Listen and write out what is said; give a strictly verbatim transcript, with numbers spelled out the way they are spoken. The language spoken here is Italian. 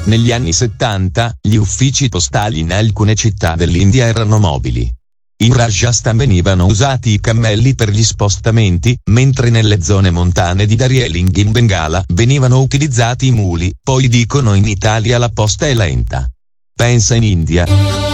Negli anni settanta, gli uffici postali in alcune città dell'India erano mobili. In Rajasthan venivano usati i cammelli per gli spostamenti, mentre nelle zone montane di Darjeeling in Bengala venivano utilizzati i muli. Poi dicono in Italia la posta è lenta. Pensa in India.